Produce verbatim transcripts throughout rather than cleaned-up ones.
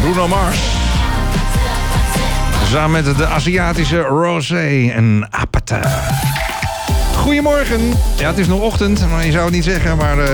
Bruno Mars. Samen met de Aziatische Rosé en Apata. Goedemorgen. Ja, het is nog ochtend, maar je zou het niet zeggen, maar... Uh,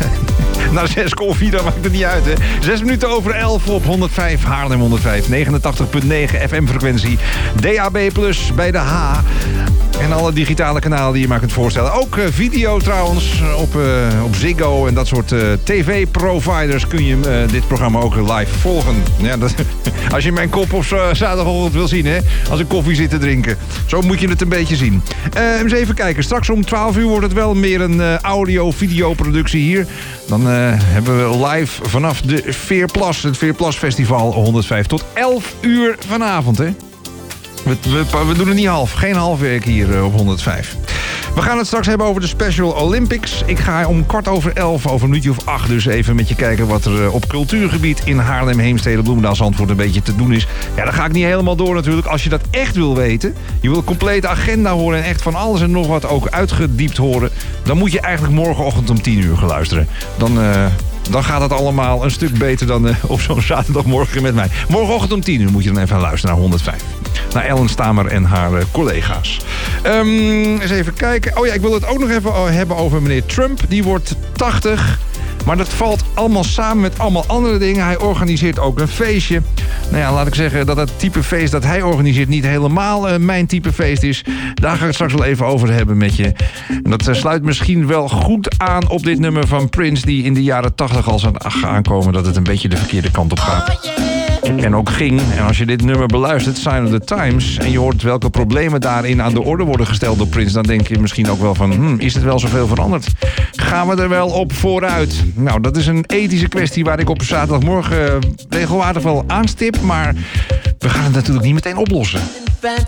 na zes koffie, dat maakt het niet uit, hè. Zes minuten over elf op honderdvijf, Haarlem honderdvijf, negenentachtig komma negen F M-frequentie. D A B plus bij de H. En alle digitale kanalen die je maar kunt voorstellen. Ook uh, video trouwens, op, uh, op Ziggo en dat soort uh, tv-providers kun je uh, dit programma ook live volgen. Ja, dat, als je mijn kop op uh, zaterdagochtend wil zien, hè, als ik koffie zit te drinken. Zo moet je het een beetje zien. Uh, eens even kijken, straks om twaalf uur wordt het wel meer een uh, audio-videoproductie hier. Dan uh, hebben we live vanaf de Veerplas, het Veerplas Festival honderdvijf tot elf uur vanavond, hè. We, we, we doen het niet half. Geen halfwerk hier op honderdvijf. We gaan het straks hebben over de Special Olympics. Ik ga om kwart over elf, over een minuutje of acht... dus even met je kijken wat er op cultuurgebied... in Haarlem, Heemstede, Bloemendaal, Zandvoort een beetje te doen is. Ja, dan ga ik niet helemaal door natuurlijk. Als je dat echt wil weten... je wil een complete agenda horen... en echt van alles en nog wat ook uitgediept horen... dan moet je eigenlijk morgenochtend om tien uur gaan luisteren. Dan... Uh, Dan gaat het allemaal een stuk beter dan uh, op zo'n zaterdagmorgen met mij. Morgenochtend om tien uur moet je dan even luisteren naar honderdvijf. Naar Ellen Stamer en haar uh, collega's. Um, eens even kijken. Oh ja, ik wil het ook nog even hebben over meneer Trump. Die wordt tachtig. Maar dat valt allemaal samen met allemaal andere dingen. Hij organiseert ook een feestje. Nou ja, laat ik zeggen dat het type feest dat hij organiseert... niet helemaal uh, mijn type feest is. Daar ga ik het straks wel even over hebben met je. En dat uh, sluit misschien wel goed aan op dit nummer van Prince... die in de jaren tachtig al zou aankomen... dat het een beetje de verkeerde kant op gaat. En ook ging. En als je dit nummer beluistert, Sign of the Times... en je hoort welke problemen daarin aan de orde worden gesteld door Prince... dan denk je misschien ook wel van, hmm, is het wel zoveel veranderd? Gaan we er wel op vooruit? Nou, dat is een ethische kwestie waar ik op zaterdagmorgen regelmatig wel aanstip... maar we gaan het natuurlijk niet meteen oplossen.